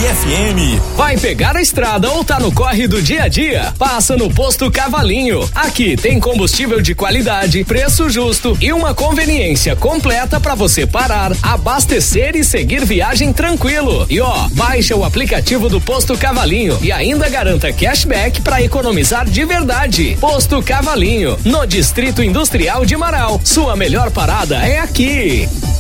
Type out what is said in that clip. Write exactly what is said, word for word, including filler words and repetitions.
F M. Vai pegar a estrada ou tá no corre do dia a dia? Passa no Posto Cavalinho. Aqui tem combustível de qualidade, preço justo e uma conveniência completa para você parar, abastecer e seguir viagem tranquilo. E ó, baixa o aplicativo do Posto Cavalinho e ainda garanta cashback para economizar de verdade. Posto Cavalinho, no Distrito Industrial de Marau. Sua melhor parada é aqui.